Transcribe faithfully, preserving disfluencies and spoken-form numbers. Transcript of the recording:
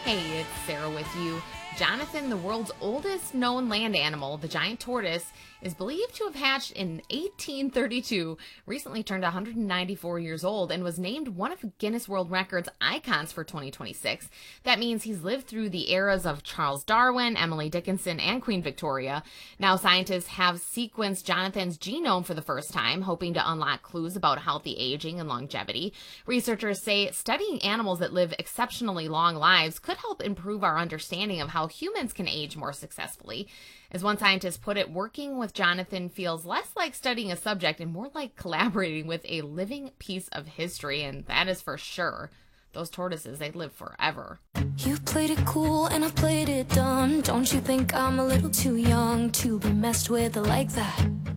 Hey, it's Sarah with you. Jonathan, the world's oldest known land animal, the giant tortoise, is believed to have hatched in eighteen thirty-two, recently turned one hundred ninety-four years old, and was named one of Guinness World Records icons for twenty twenty-six. That means he's lived through the eras of Charles Darwin, Emily Dickinson, and Queen Victoria. Now scientists have sequenced Jonathan's genome for the first time, hoping to unlock clues about healthy aging and longevity. Researchers say studying animals that live exceptionally long lives could help improve our understanding of how humans can age more successfully. As one scientist put it, working with Jonathan feels less like studying a subject and more like collaborating with a living piece of history, and that is for sure. Those tortoises, they live forever. You played it cool and I played it dumb. Don't you think I'm a little too young to be messed with like that?